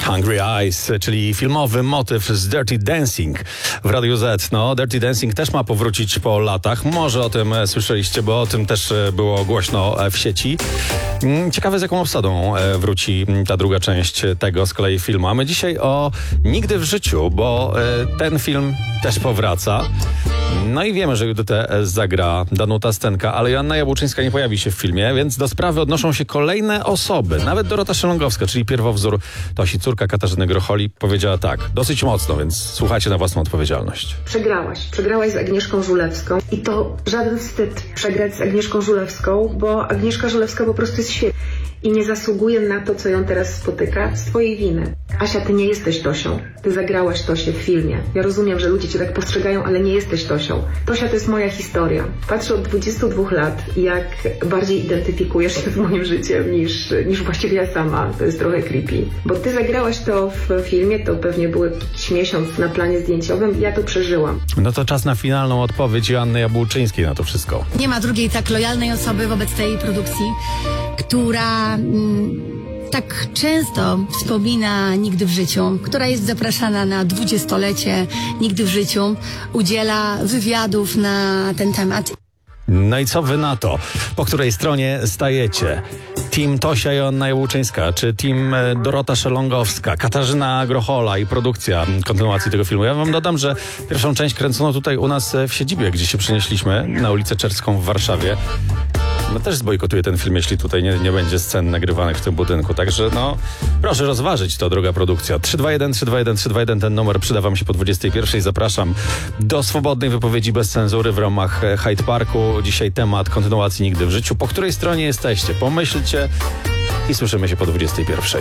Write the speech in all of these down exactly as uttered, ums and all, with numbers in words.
Hungry Eyes, czyli filmowy motyw z Dirty Dancing w Radiu Z. No, Dirty Dancing też ma powrócić po latach. Może o tym słyszeliście, bo o tym też było głośno w sieci. Ciekawe, z jaką obsadą wróci ta druga część tego z kolei filmu. A my dzisiaj o Nigdy w życiu, bo ten film też powraca. No i wiemy, że Juditę zagra Danuta Stenka, ale Joanna Jabłczyńska nie pojawi się w filmie, więc do sprawy odnoszą się kolejne osoby. Nawet Dorota Szelongowska, czyli pierwowzór Tosi, córka Katarzyny Grocholi, powiedziała tak, dosyć mocno, więc słuchajcie na własną odpowiedzialność. Przegrałaś. Przegrałaś z Agnieszką Żulewską i to żaden wstyd przegrać z Agnieszką Żulewską, bo Agnieszka Żulewska po prostu jest świetna i nie zasługuje na to, co ją teraz spotyka z twojej winy. Asia, ty nie jesteś Tosią. Ty zagrałaś Tosię w filmie. Ja rozumiem, że ludzie cię tak postrzegają, ale nie jesteś Tosią. Tosia to jest moja historia. Patrzę od dwudziestu dwóch lat, jak bardziej identyfikujesz się z moim życiem niż, niż właściwie ja sama. To jest trochę creepy. Bo ty zagrałaś to w filmie, to pewnie był jakiś miesiąc na planie zdjęciowym. Ja to przeżyłam. No to czas na finalną odpowiedź Joanny Jabłczyńskiej na to wszystko. Nie ma drugiej tak lojalnej osoby wobec tej produkcji, która mm, tak często wspomina Nigdy w życiu, która jest zapraszana na dwudziestolecie Nigdy w życiu, udziela wywiadów na ten temat. No i co wy na to? Po której stronie stajecie? Team Tosia Joanna Jabłczyńska, czy team Dorota Szelongowska, Katarzyna Grochola i produkcja kontynuacji tego filmu? Ja wam dodam, że pierwszą część kręcono tutaj u nas w siedzibie, gdzie się przenieśliśmy, na ulicę Czerską w Warszawie. No też zbojkotuję ten film, jeśli tutaj nie, nie będzie scen nagrywanych w tym budynku. Także no, proszę rozważyć to, droga produkcja. trzy dwa jeden, trzy dwa jeden, trzy dwa jeden, ten numer przyda wam się po dwudziestej pierwszej. Zapraszam do swobodnej wypowiedzi bez cenzury w ramach Hyde Parku. Dzisiaj temat kontynuacji Nigdy w życiu. Po której stronie jesteście? Pomyślcie i słyszymy się po dwudziestej pierwszej.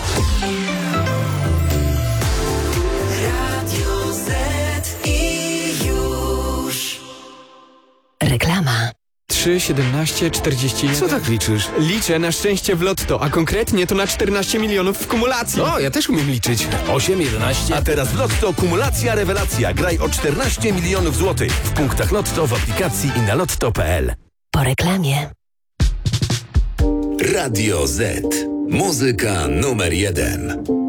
Reklama. trzy, siedemnaście, czterdzieści jeden. Co tak liczysz? Liczę na szczęście w lotto, a konkretnie to na czternaście milionów w kumulacji. O, ja też umiem liczyć. osiem, jedenaście. A teraz w Lotto kumulacja rewelacja. Graj o czternaście milionów złotych w punktach Lotto, w aplikacji i na lotto kropka p l. Po reklamie. Radio Z. Muzyka numer jeden.